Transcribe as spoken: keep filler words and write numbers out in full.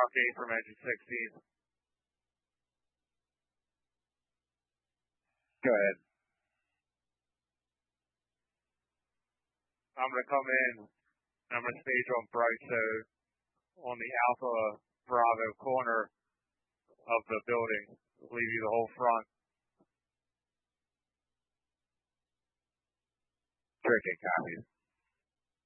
truck eight from engine sixteen. Go ahead. I'm going to come in. I'm going to stage on Bryce, so on the Alpha Bravo corner of the building. Leave you the whole front. Terrific, copy.